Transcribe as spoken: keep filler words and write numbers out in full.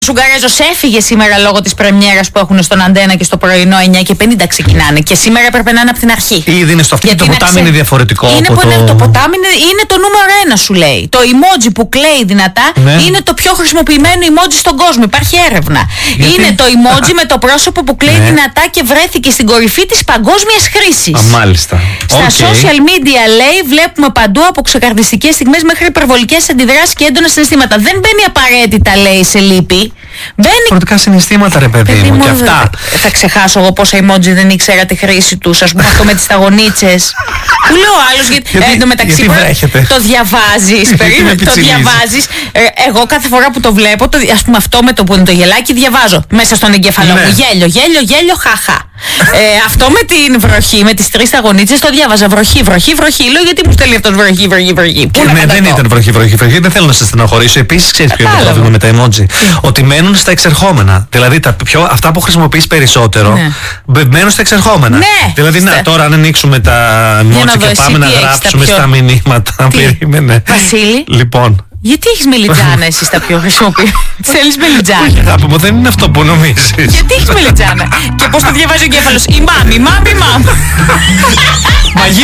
Σουγκαρέζος έφυγε σήμερα λόγω της πρεμιέρας που έχουν στον Αντένα και στο πρωινό εννιά και πενήντα ξεκινάνε. Και σήμερα έπρεπε να είναι από την αρχή. Ήδη είναι στο αυτή, το ποτάμι είναι διαφορετικό. Είναι από που το... είναι, το ποτάμι είναι, είναι το νούμερο ένα, σου λέει. Το emoji που κλαίει δυνατά, ναι, είναι το πιο χρησιμοποιημένο emoji στον κόσμο. Υπάρχει έρευνα. Γιατί? Είναι το emoji με το πρόσωπο που κλαίει, ναι, δυνατά και βρέθηκε στην κορυφή της παγκόσμιας χρήσης. Α, μάλιστα. Στα okay. social media, λέει, βλέπουμε παντού από ξεκαρδιστικές στιγμές μέχρι υπερβολικές αντιδράσεις και έντονα συναισθήματα. Δεν μπαίνει απαραίτητα, λέει, σε λύπη. Μπαίνει... Διαφορετικά συναισθήματα, ρε παιδί, παιδί μου, και αυτά. Θα ξεχάσω εγώ πόσα emoji δεν ήξερα τη χρήση τους. Ας πούμε αυτό με τις σταγονίτσες. Που λέω ο άλλος, γιατί, γιατί, ε, το μεταξύ το διαβάζεις, περίμενε, το διαβάζεις. Ε, εγώ κάθε φορά που το βλέπω, το, ας πούμε αυτό με το που είναι το γελάκι, διαβάζω μέσα στον εγκεφαλό μου. Ναι. Γέλιο, γέλιο, γέλιο, χαχά. ε, αυτό με την βροχή, με τις τρεις σταγονίτσες το διάβαζα. Βροχή, βροχή, βροχή. Λέω γιατί μου στέλνει αυτός βροχή, βροχή, βροχή. Πού ναι, δεν ήταν βροχή, βροχή, βροχή. Δεν θέλω να σε στεναχωρήσω. Επίσης, ξέρεις ποιο είναι το πρόβλημα με τα emoji? Ότι μένουν στα εξερχόμενα. Δηλαδή τα πιο, αυτά που χρησιμοποιείς περισσότερο, ναι, μένουν στα εξερχόμενα. Ναι, δηλαδή, στε... να τώρα αν ανοίξουμε τα emoji και πάμε να γράψουμε πιο... στα μηνύματα. Περίμενε. Βασίλη. Λοιπόν. Γιατί έχεις μελιτζάνα εσύ στα πιο χρησιμοποιημένα? Θέλεις μελιτζάνα? Όχι, αγάπη μου, δεν είναι αυτό που νομίζεις. Γιατί έχεις μελιτζάνα? Και πώς το διαβάζει ο εγκέφαλος? Η μάμη, μάμη, μάμη.